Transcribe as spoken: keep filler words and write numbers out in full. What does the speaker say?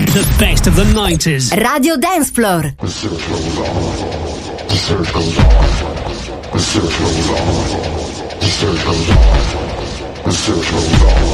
The best of the nineties. Radio Dance Floor. The search goes on. The search goes on. The search goes on. The search goes on. The search goes on.